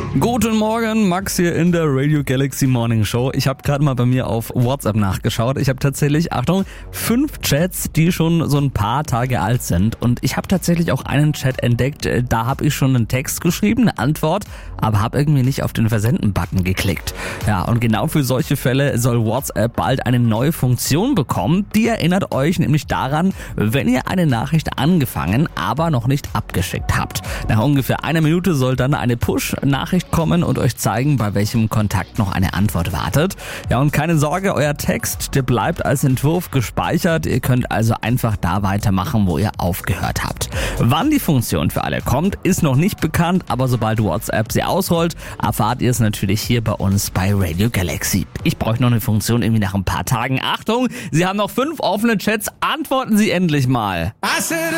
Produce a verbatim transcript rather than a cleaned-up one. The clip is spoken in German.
Guten Morgen, Max hier in der Radio Galaxy Morning Show. Ich habe gerade mal bei mir auf WhatsApp nachgeschaut. Ich habe tatsächlich, Achtung, fünf Chats, die schon so ein paar Tage alt sind. Und ich habe tatsächlich auch einen Chat entdeckt, da habe ich schon einen Text geschrieben, eine Antwort, aber habe irgendwie nicht auf den Versenden-Button geklickt. Ja, und genau für solche Fälle soll WhatsApp bald eine neue Funktion bekommen. Die erinnert euch nämlich daran, wenn ihr eine Nachricht angefangen, aber noch nicht abgeschickt habt. Nach ungefähr einer Minute soll dann eine Push-Nachricht kommen und euch zeigen, bei welchem Kontakt noch eine Antwort wartet. Ja, und keine Sorge, euer Text, der bleibt als Entwurf gespeichert. Ihr könnt also einfach da weitermachen, wo ihr aufgehört habt. Wann die Funktion für alle kommt, ist noch nicht bekannt, aber sobald WhatsApp sie ausrollt, erfahrt ihr es natürlich hier bei uns bei Radio Galaxy. Ich brauche noch eine Funktion irgendwie nach ein paar Tagen. Achtung, Sie haben noch fünf offene Chats, antworten Sie endlich mal.